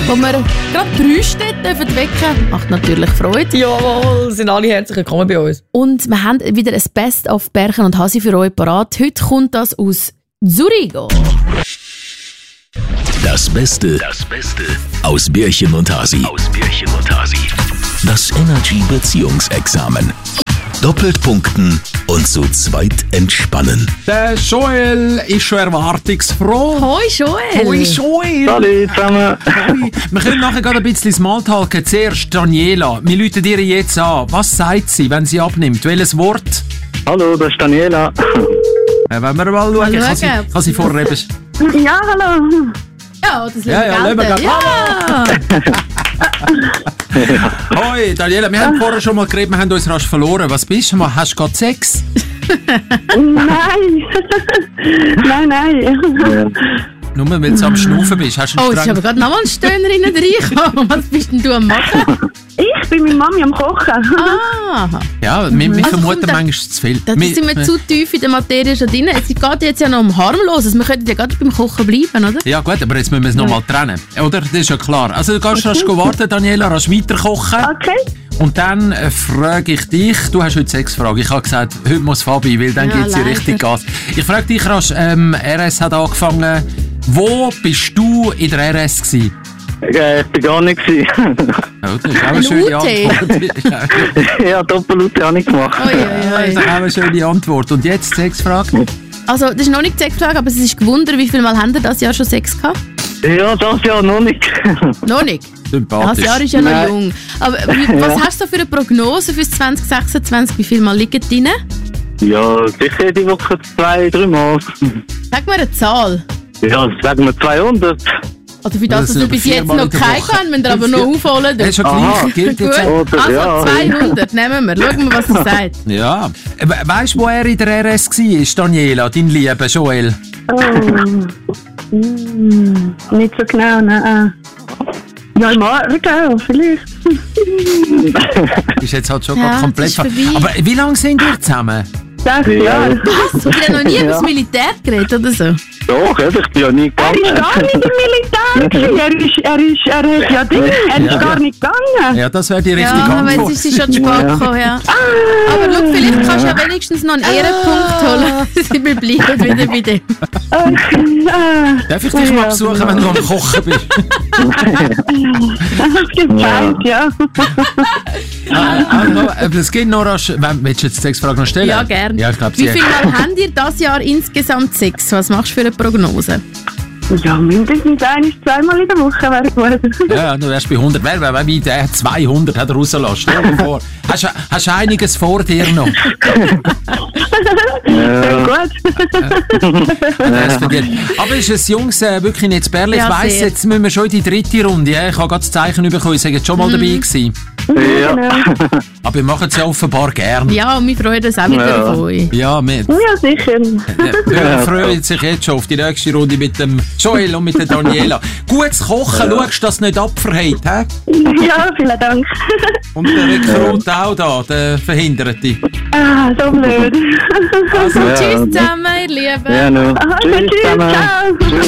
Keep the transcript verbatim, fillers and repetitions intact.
wo wir gerade drei Städte wecken dürfen. Macht natürlich Freude. Jawohl, sind alle herzlich willkommen bei uns. Und wir haben wieder ein Best of Berchen und Hasi für euch parat. Heute kommt das aus Zurigo. Das Beste, das Beste aus Bärchen und Hasi. Aus Bärchen und Hasi. Das Energy-Beziehungsexamen. Doppelt punkten und zu zweit entspannen. Der Joel ist schon erwartungsfroh. Hoi Joel! Hoi Joel! Hallo zusammen. Hoi. Wir können nachher gerade ein bisschen Smalltalken. Zuerst Daniela. Wir rufen dir jetzt an. Was sagt sie, wenn sie abnimmt? Welches Wort? Hallo, das ist Daniela. Äh, wollen wir mal schauen? Mal Kann sie, schauen, kann sie vorher eben... Ja, hallo. Ja, das Ja, ja, lassen wir lassen wir gelten. Ja! Hoi, Daniela, wir haben vorher schon mal geredet, wir haben uns rasch verloren. Was bist du? Hast du gerade Sex? Nein. nein, nein. Nur weil du am Schnaufen bist. Hast du einen Oh, es ist Strang- aber gerade nochmal ein Stöhner reingekommen. Was bist denn du am machen? Ich bin mit Mami am Kochen. Ah, Ja, wir, wir Also vermuten kommt da- manchmal zu viel. da Wir- sind wir zu tief in der Materie schon drin. Es geht jetzt ja noch um Harmloses. Wir könnten ja gerade beim Kochen bleiben, oder? Ja gut, aber jetzt müssen wir es nochmal trennen. Oder? Das ist ja klar. Also du kannst rasch warten, Daniela, rasch weiter kochen. Okay. Und dann äh, frage ich dich, du hast heute sechs Fragen. Ich habe gesagt, heute muss Fabi, weil dann Ja, gibt es leider. richtig Gas. Ich frage dich rasch, ähm, R S hat angefangen. Wo bist du in der R S gewesen? Äh, ich bin gar nicht gewesen. Oh, das ist auch eine Ein schöne U T. Antwort. Ja, Ja, Doppelute habe ich gemacht. Ui, ui, das ui. ist auch eine schöne Antwort. Und jetzt sechs Fragen? Also, das ist noch nicht die Sexfrage, aber es ist gewundert, wie viele Mal haben ihr das Jahr schon Sex gehabt? Ja, das Jahr noch nicht. Noch nicht. Sympathisch. Das Jahr ist ja noch Nein. jung. Aber wie, was hast du so für eine Prognose fürs zwanzig sechsundzwanzig? Wie viele Mal liegen drin? Ja, sicher die Woche zwei, drei Mal. Sag mir eine Zahl. Ja, sagen wir zweihundert. Also für das, Das dass sind wir aber bis viermal jetzt in noch der keinen Woche. haben, müssen wir aber noch aufholen. Das ist ja Aha. gleich. Gilt jetzt Gut, auch. Oder, also ja. zweihundert nehmen wir. Schauen wir, was er sagt. Ja. We- Weißt du, wo er in der R S war, Daniela, dein lieber Joel? Oh. Hm, nicht so genau, nein. Ja, im Aargau, vielleicht. Ist jetzt halt schon Ja, grad komplett... das ist ver- vorbei. Aber wie lange sind ihr zusammen? Sechs Jahre. Was? Habt ihr noch nie über das Ja. Militär geredet oder so? Doch, ich bin ja nie gegangen. Er ist gar nicht im Militär gewesen. Er ist, er ist, er hat ja Ding. Er ist Ja. gar nicht gegangen. Ja, das wäre die richtige Ja, aber Antwort. jetzt ist sie schon zu spät gekommen, ja. Aber schau, vielleicht kannst du ja wenigstens noch einen Ehrenpunkt holen. Wir bleiben wieder bei dem. Ah, Darf ich dich mal besuchen, wenn du am Kochen bist? das gibt Zeit, ja. Ah, ah, noch, äh, Es geht noch rasch... Wenn- Willst du jetzt die Sexfrage noch stellen? Ja, gerne. Ja, ich glaube, Wie sie... viele Mal habt ihr das Jahr insgesamt Sex? Was machst du für eine Prognose? Ja, mindestens ein, zweimal in der Woche wäre gut. Ja, du wärst bei hundert. Wer, wer, wer, wie der zweihundert hat er rausgelassen. Stell dir vor. Hast du hast du einiges vor dir noch? Sehr gut. Das verdient. Aber ist es Jungs äh, wirklich nicht Bärli? Ja, Ich weiss, sehr. jetzt müssen wir schon in die dritte Runde. Ja? Ich habe gerade das Zeichen bekommen, ich war jetzt schon mal dabei gewesen. Ja. Aber wir machen es ja offenbar gern. Ja, und wir freuen uns auch wieder Ja. auf euch. Ja, wir, Ja, sicher. wir freuen sich jetzt schon auf die nächste Runde mit dem Joel und mit der Daniela. Gutes Kochen, schaust du, dass es nicht abverhält, hä? Ja, vielen Dank. Und der Rekrut auch da, der Verhinderte. Ah, so blöd. Also, Ja. Tschüss zusammen, ihr Lieben. Ja, no. Aha, Tschüss tschüss, zusammen. ciao.